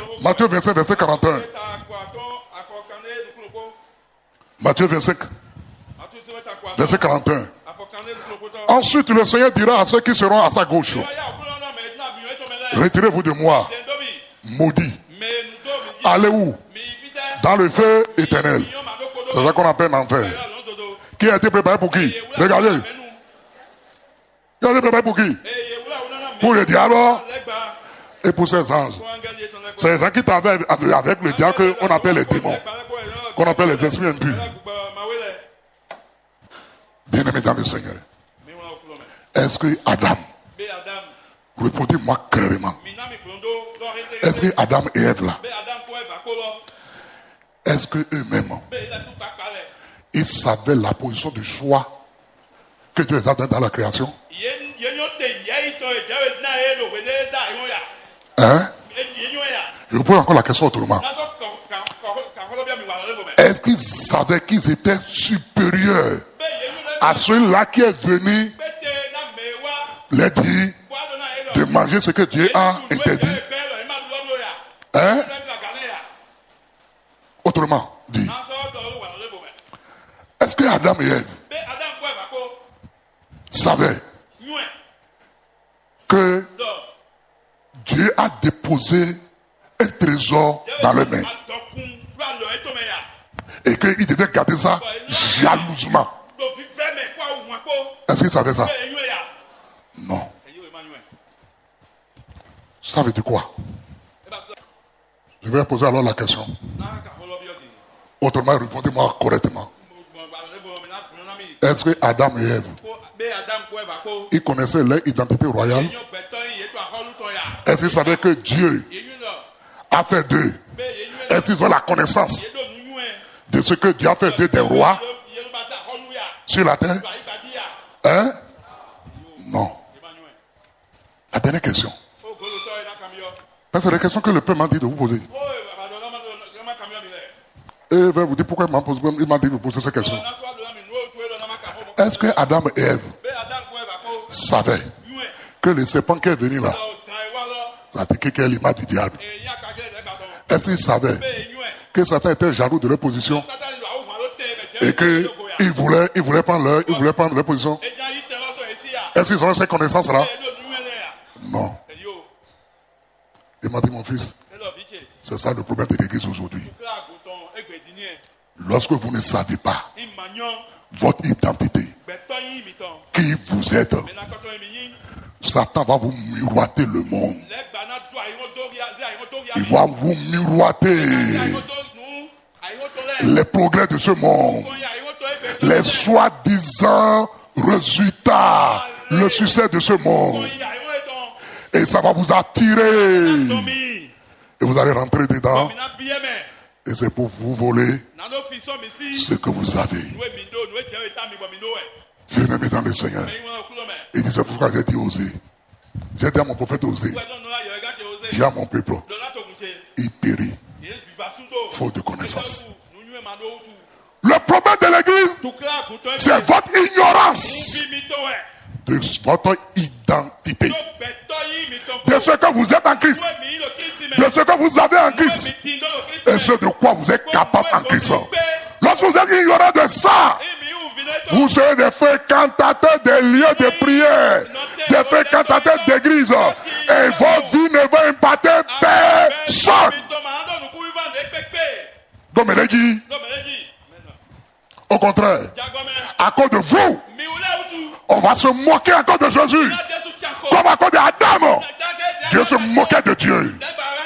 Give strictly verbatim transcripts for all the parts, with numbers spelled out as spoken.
Matthieu vingt-cinq, verset quarante et un. Matthieu vingt-cinq, verset quarante et un. Ensuite, le Seigneur dira à ceux qui seront à sa gauche, retirez-vous de moi, maudits. Allez où? Dans le feu éternel. C'est ça qu'on appelle l'enfer. Qui a été préparé pour qui? Regardez. Qui a été préparé pour qui? Pour le diable et pour ses anges. C'est ça qui travaille avec le diable qu'on appelle les démons, qu'on appelle les esprits impurs. Bien-aimés dans le Seigneur, est-ce que Adam, répondez-moi clairement, est-ce que Adam et Ève là, est-ce que eux-mêmes, ils savaient la position du choix que Dieu les a donné dans la création? Hein? Je vous pose encore la question autrement. Est-ce qu'ils savaient qu'ils étaient supérieurs à ceux-là qui est venu leur dire de manger ce que Dieu a interdit? Hein? Autrement dit, est-ce que Adam et Ève savaient que Dieu a déposé un trésor dans leurs mains et qu'ils devaient garder ça jalousement? Est-ce qu'ils savaient ça? Non. Ça veut dire quoi? Je vais poser alors la question. Autrement, répondez-moi correctement. Est-ce que Adam et Ève, ils connaissaient leur identité royale? Est-ce qu'ils savaient que Dieu a fait d'eux? Est-ce qu'ils ont la connaissance de ce que Dieu a fait d'eux des rois sur la terre? Hein? Non. La dernière question. C'est la question que le peuple m'a dit de vous poser. Et il va vous dire pourquoi il m'a posé, il m'a dit de vous poser cette question. Est-ce que Adam et Ève savaient que le serpent qui est venu là, ça dit qu'il est l'image du diable? Est-ce qu'ils savaient que Satan était jaloux de leur position et qu'il voulait, il voulait prendre leur, il voulait prendre leur position? Est-ce qu'ils ont cette connaissance là? Non. Il m'a dit, mon fils, c'est ça le problème de l'église aujourd'hui. Lorsque vous ne savez pas votre identité, qui vous êtes, Satan va vous miroiter le monde. Il va vous miroiter les progrès de ce monde, les soi-disant résultats, le succès de ce monde. Et ça va vous attirer. Et vous allez rentrer dedans. Et c'est pour vous voler ce que vous avez. Bien-aimé dans le Seigneur. Il dit, c'est pourquoi j'ai dit oser. J'ai dit à mon prophète oser. Dis à mon peuple, il périt faute de connaissance. Le problème de l'église, c'est votre ignorance de votre identité, de ce que vous êtes en Christ, de ce que vous avez en Christ, et ce de quoi vous êtes capable en Christ. Lorsque vous êtes ignorant de ça, vous serez des fréquentateurs des lieux de prière, des fréquentateurs d'église, et votre vie ne va impacter personne. Donc, me dit, au contraire, à cause de vous, on va se moquer encore de Jésus, comme à cause d'Adam. Dieu se moquait de Dieu.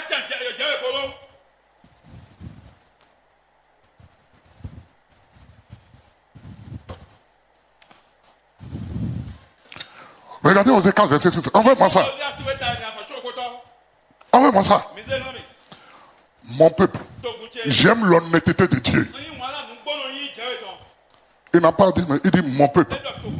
Regardez Osée quatre, verset six. Envoie-moi ça. Envoie-moi ça. Mon peuple, j'aime l'honnêteté de Dieu. Il n'a pas dit, mais il dit mon peuple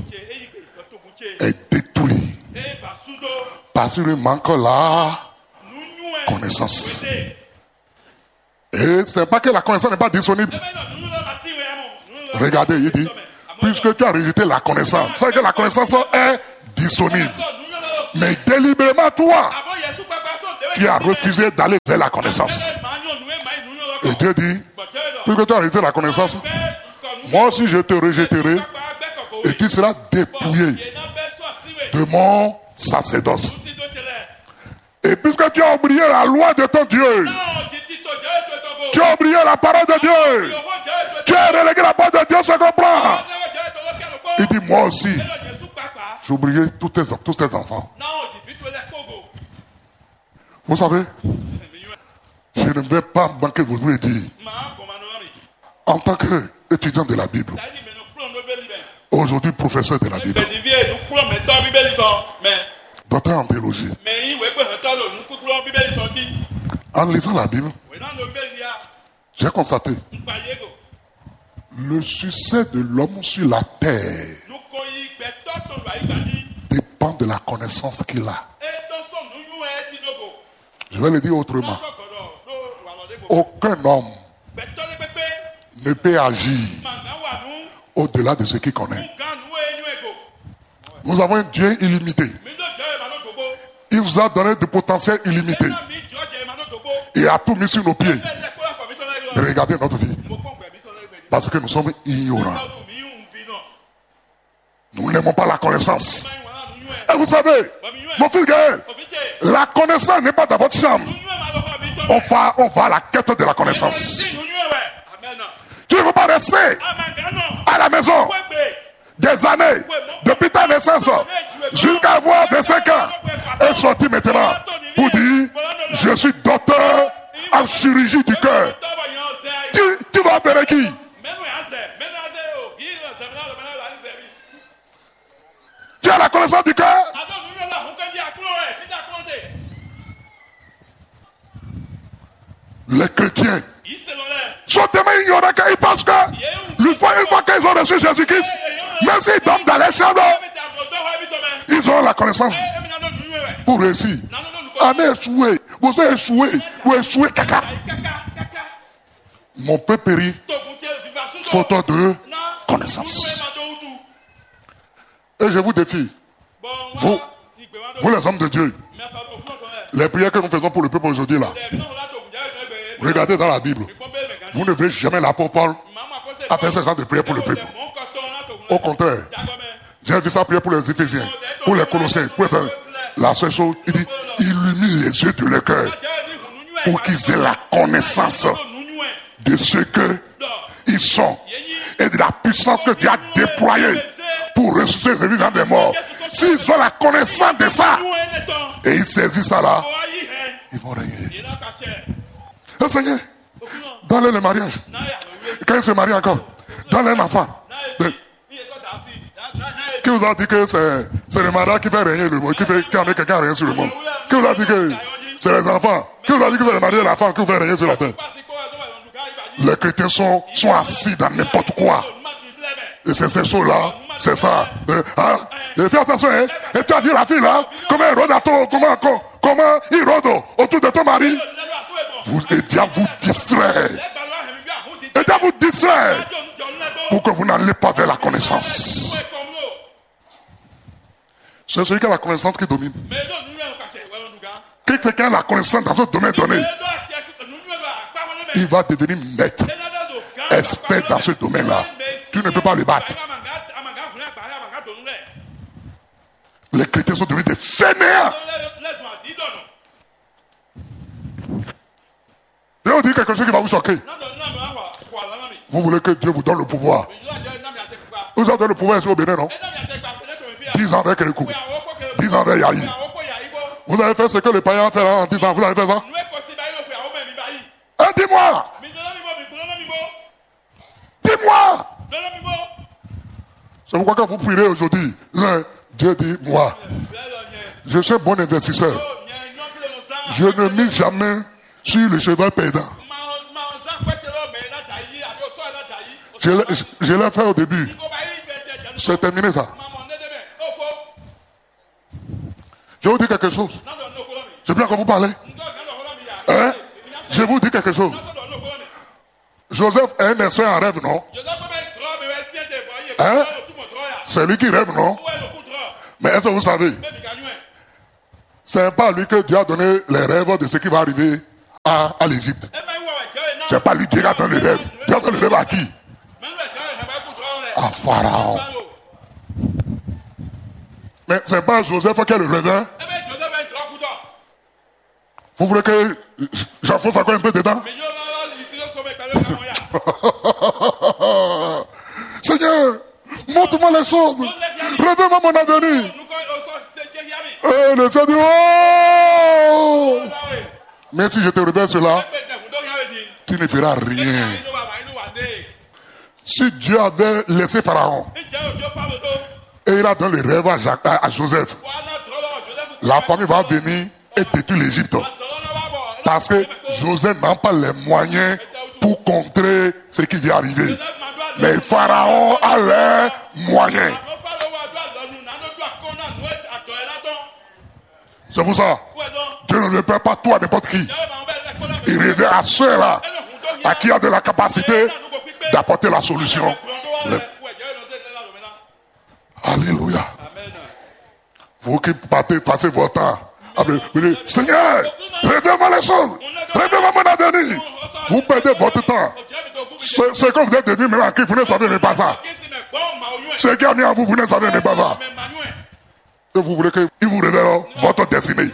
est détruit parce qu'il manque la connaissance. Et c'est pas que la connaissance n'est pas disponible. Regardez, il dit, puisque tu as rejeté la connaissance, c'est que la connaissance est disponible. Mais délibérément, toi, tu as refusé d'aller vers la connaissance. Et Dieu dit, puisque tu as arrêté la connaissance, moi aussi je te rejetterai et tu seras dépouillé de mon sacerdoce. Et puisque tu as oublié la loi de ton Dieu, tu as oublié la parole de Dieu, tu as relégué la parole de Dieu, ça comprend. Il dit, moi aussi, j'ai oublié tous tes, tous tes enfants. Vous savez, je ne vais pas manquer de vous le dire. En tant qu'étudiant de la Bible, aujourd'hui professeur de la Bible, docteur en théologie, en lisant la Bible, j'ai constaté le succès de l'homme sur la terre dépend de la connaissance qu'il a. Je vais le dire autrement. Aucun homme ne peut agir au-delà de ce qu'il connaît. Nous avons un Dieu illimité. Il vous a donné du potentiel illimité. Il a tout mis sur nos pieds. Regardez notre vie. Parce que nous sommes ignorants. Nous n'aimons pas la connaissance. Et vous savez, mon fils Gaël, la connaissance n'est pas dans votre chambre. On va, on va à la quête de la connaissance. Tu ne veux pas rester à la maison des années, depuis ta naissance, jusqu'à avoir vingt-cinq ans, et sortir maintenant pour dire, je suis docteur en chirurgie du cœur. Tu, tu vas appeler qui? Tu as la connaissance du cœur? Les chrétiens sont tellement ignorants qu'ils pensent que une fois, une fois qu'ils ont reçu Jésus-Christ, même s'ils dorment dans les chambres, ils ont la connaissance pour réussir. En échoué, vous avez échoué, vous échouez caca. Mon peuple périt, faute de connaissance. Et je vous défie, vous, vous les hommes de Dieu, les prières que nous faisons pour le peuple aujourd'hui là, regardez dans la Bible, vous ne verrez jamais l'apôtre Paul à faire ce genre de prières pour le peuple. Au contraire, j'ai vu ça prier pour les Éphésiens, pour les Colossiens, pour les... La seule chose, il dit, illumine les yeux de leur cœur pour qu'ils aient la connaissance de ce qu'ils sont et de la puissance que Dieu a déployée pour ressusciter les vivants des morts. S'ils ont la connaissance de ça et ils saisissent ça là, ils vont régner. Le Seigneur, dans le mariage, quand ils se marient encore, dans un enfant, qui vous a dit que c'est, c'est le mariage qui fait régner le monde, qui fait qui amène quelqu'un à régner sur le monde? Qui vous a dit que c'est les enfants? Qui vous a dit que c'est le mariage de l'enfant qui vous fait régner sur la terre? Les chrétiens sont, sont assis dans n'importe quoi. Et c'est ces choses-là, c'est ça. Euh, hein? Et fais attention, hein? Et tu as vu la fille là? Comment elle rôde à ton, comment, comment, comment il rôde autour de ton mari? Vous, et Dieu vous distrait. Et Dieu vous distrait. Pour que vous n'allez pas vers la connaissance. C'est celui qui a la connaissance qui domine. Quand quelqu'un a la connaissance dans un domaine donné, il va devenir maître, expert dans ce domaine-là. Tu ne peux pas le battre. Les chrétiens sont devenus des fainéants. Je vais vous dire quelque chose qui va vous choquer. Vous voulez que Dieu vous donne le pouvoir. Vous avez le pouvoir ici au Bénin, non? Dix ans avec les coups. Dix ans avec Yahi. Vous avez fait ce que les païens ont fait en dix ans. Vous avez fait ça? Hein, dis-moi! Dis-moi! C'est pourquoi quand vous prierez aujourd'hui, Dieu dit, moi, je suis un bon investisseur. Je ne mise jamais sur le cheval perdant. Je l'ai, je l'ai fait au début. C'est terminé ça. Je vous dis quelque chose. Je peux encore vous parler. Hein? Je vous dis quelque chose. Joseph est un esprit en rêve, non? Hein? C'est lui qui rêve, non? Mais est-ce que vous savez? C'est pas lui que Dieu a donné les rêves de ce qui va arriver à, à l'Égypte. C'est pas lui qui a donné les rêves. Dieu a donné les rêves à qui? À Pharaon. Mais c'est pas Joseph qui est le rêveur. Vous voulez que j'enfonce encore un peu dedans? Seigneur, montre-moi les choses. Révèle-moi mon avenir. Et le Seigneur dit, oh! Mais si je te révèle cela, tu ne feras rien. Si Dieu avait laissé Pharaon et il a donné les rêves à, Jacques, à Joseph, la famille va venir et détruire l'Égypte. Parce que Joseph n'a pas les moyens pour contrer ce qui vient arriver. Mais Pharaon a les moyens. C'est pour ça, Dieu ne répète pas tout à n'importe qui. Il révèle à ceux-là à qui a de la capacité d'apporter la solution. Le... Alléluia. Vous qui partez, passez votre temps. Vous dites, Seigneur, révèle-moi les choses. Révèle-moi mon avenir. Vous perdez votre temps. Ce, ce que vous êtes devenu maintenant, qui vous ne savez même pas ça. Ce qui a mis à vous, vous ne savez même pas ça. Et vous voulez qu'il vous révèle votre destinée.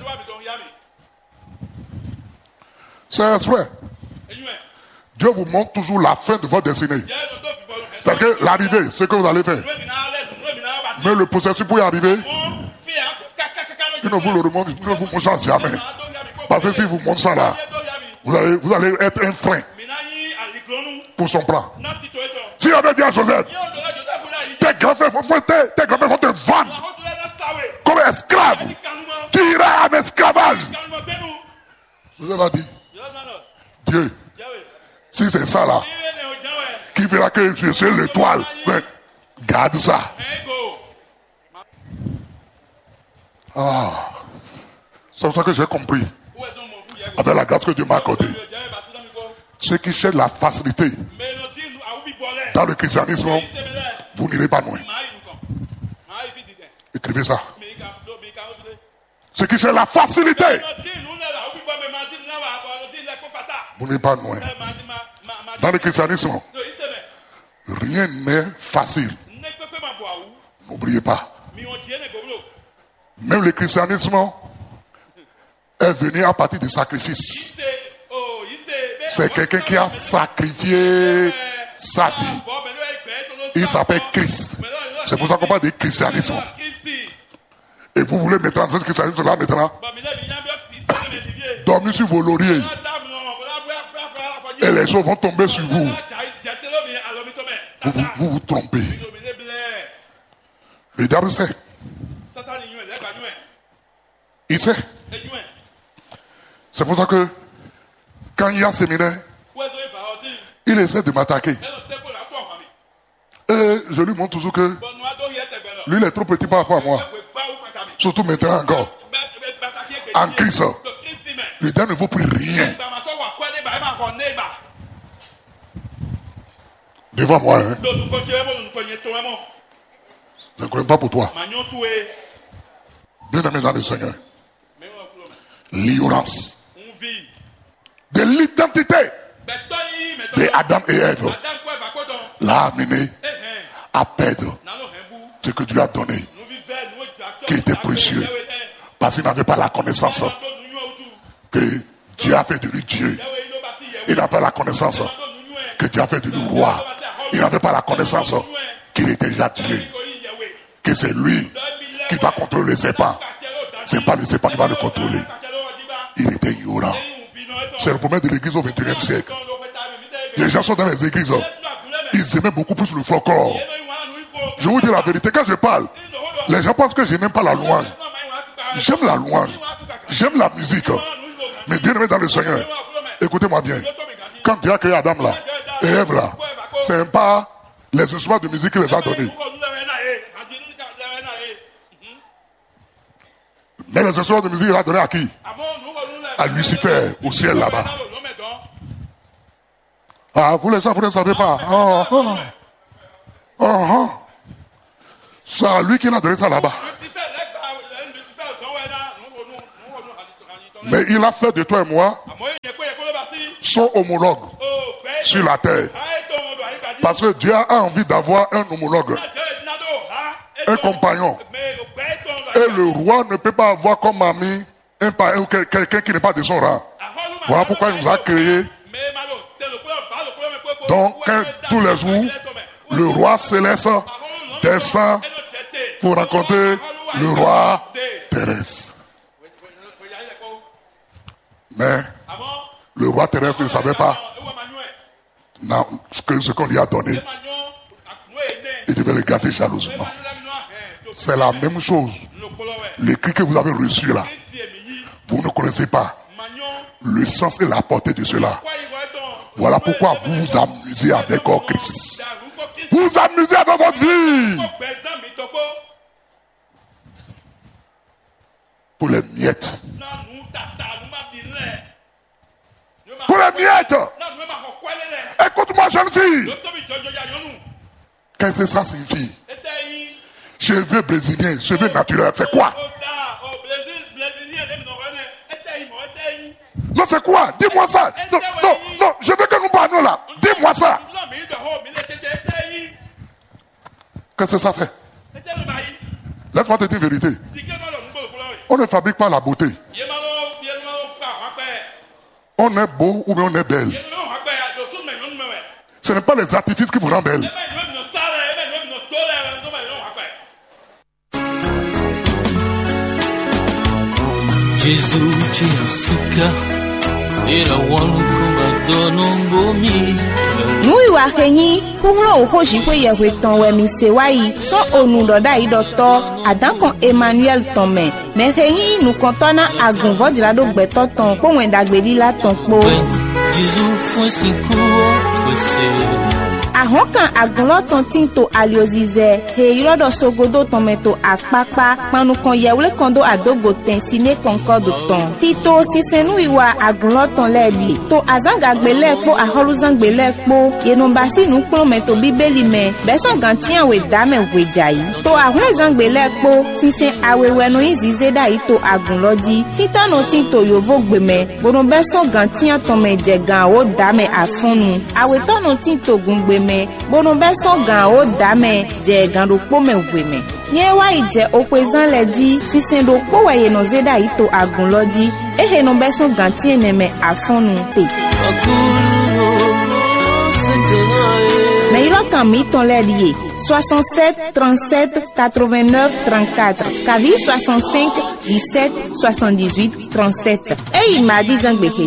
C'est vrai. Dieu vous montre toujours la fin de votre destinée. C'est-à-dire que l'arrivée, c'est ce que vous allez faire. Mais le processus pour y arriver, il ne vous le remonte, il ne vous montre jamais. Parce que si vous montrez ça là, vous allez, vous allez être un frein pour son plan. Si on avait dit à Joseph, tes grands-pères vont te vendre comme esclave, tu iras en esclavage. Joseph a dit, Dieu, si c'est ça là, qui verra que je suis l'étoile, garde ça. Ah, c'est pour ça que j'ai compris, avec la grâce que Dieu m'a accordée, ceux qui cherchent la facilité dans le christianisme, vous n'irez pas loin. Écrivez ça. Ceux qui cherchent la facilité, vous n'irez pas loin. Dans le christianisme, rien n'est facile. N'oubliez pas. Même le christianisme est venu à partir du sacrifice. C'est quelqu'un qui a sacrifié sa vie. Il s'appelle Christ. C'est pour ça qu'on parle de christianisme. Et vous voulez mettre en ce christianisme là maintenant, dormir sur vos lauriers. Et les choses vont tomber sur vous. Vous vous, vous, vous trompez. Le diable sait. Il sait. C'est pour ça que quand il y a séminaire, il essaie de m'attaquer. Et je lui montre toujours que lui il est trop petit par rapport à moi. Surtout maintenant encore. En Christ. Le diable ne vaut plus rien. Devant moi, hein. Je ne connais pas pour toi. Bien aimé dans le Seigneur. L'ignorance de l'identité de Adam et Ève l'a amené à perdre ce que Dieu a donné, qui était précieux, parce qu'il n'avait pas la connaissance que Dieu a fait de lui Dieu. Il n'avait pas la connaissance que Dieu a fait de lui roi. Il n'avait pas la connaissance qu'il était déjà Dieu, que c'est lui qui va contrôler les serpents. C'est pas le serpent qui va le contrôler. Il était ignorant. C'est le problème de l'église au vingt et unième siècle. Les gens sont dans les églises, ils aimaient beaucoup plus le folklore. Je vous dis la vérité, quand je parle, les gens pensent que je n'aime pas la louange. J'aime la louange, j'aime la musique. Mais bien aimé dans le Seigneur, écoutez-moi bien. Quand Dieu a créé Adam là, et Ève là, c'est pas les instruments de musique qu'il les a donnés. Mais les instruments de musique, il a donné à qui? À Lucifer, au ciel là-bas. Ah, vous les gens, vous ne savez pas. Oh, oh. Oh, oh. C'est à lui qui a donné ça là-bas. Mais il a fait de toi et moi son homologue sur la terre. Parce que Dieu a envie d'avoir un homologue, un compagnon. Et le roi ne peut pas avoir comme ami un, un, quelqu'un qui n'est pas de son rang. Voilà pourquoi il nous a créé. Donc, tous les jours, le roi céleste descend pour rencontrer le roi terrestre. Mais le roi terrestre ne savait pas non, ce que ce qu'on lui a donné. Il devait le garder jalousement. C'est la même chose. L'écrit que vous avez reçu là, vous ne connaissez pas le sens et la portée de cela. Voilà pourquoi vous vous amusez avec Christ. Vous vous amusez avec votre vie. Pour les miettes. Pour les miettes. Écoute-moi, jeune fille. Qu'est-ce que ça signifie? Cheveux brésiliens, cheveux naturels, c'est quoi? Non, c'est quoi? Dis-moi ça. Non, non, non, je veux que nous parlons là. Dis-moi ça. Qu'est-ce que ça fait? Laisse-moi te dire une vérité. On ne fabrique pas la beauté. On est beau ou bien on est belle. Ce n'est pas les artifices qui vous rendent belle. Jesus tinha suka era wanu komado nombomi Nui wa kenyi kuhlo ohoji kwe ye weton we mi sewai so onu doda idoto adankon Emmanuel Tome me kenyi nu kontona agun vodila do gbeto ton po wen dagbeli la ton po Jesus foi cinco você Ahokan agunloton tinto aliozize he irodo sogodo tometo akpakpa panukon yewle kondo adogo ten sine konkodo ton tito sisenu iwa agunloton leli to azangagbele po aholuzangbele po yenumbasi nu prometo bibeli me beso gantian we dame wejayi to ahunzangbele po sisen awewe no izize da ito agunloji titano tinto yovo gbeme bono beso gantian tomeje gan o dame afunu awetono tinto gungbeme bono beso gan o dame je gan do po me weme ye wa ije opezan le di sisen do po weye no zeda ito agunloji ehe no beso gan ti eneme afunu te mais il a mis ton l'ailier soixante-sept trente-sept quatre-vingt-neuf trente-quatre Kavi soixante-cinq dix-sept soixante-dix-huit trente-sept et il m'a dit zangbe